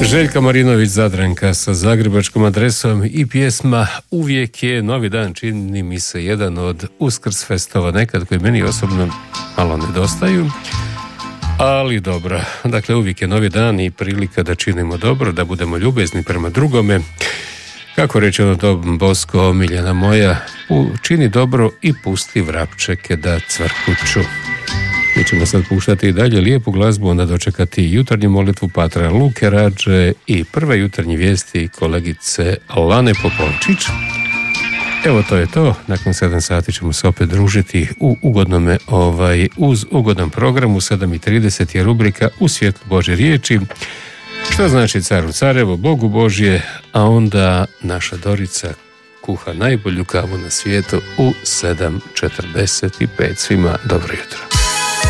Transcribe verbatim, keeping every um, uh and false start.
Željka Marinović Zadranka sa zagrebačkom adresom i pjesma Uvijek je novi dan, čini mi se jedan od Uskrs festova nekad koji meni osobno malo nedostaju, ali dobro, dakle uvijek je novi dan i prilika da činimo dobro, da budemo ljubezni prema drugome. Kako reče ono to Bosko, omiljena moja, čini dobro i pusti vrapčeke da cvrkuću. Mi ćemo sad puštati i dalje lijepu glazbu, onda dočekati jutarnju molitvu patra Luke Rađe i prve jutarnje vijesti kolegice Lane Popovčić. Evo to je to, nakon sedam sati ćemo se opet družiti u ugodnome, ovaj, uz ugodan program. U sedam i trideset je rubrika U svjetlu Božje riječi, što znači caru carevo, Bogu Božje, a onda naša Dorica kuha najbolju kavu na svijetu u sedam četrdeset pet. Svima dobro jutro.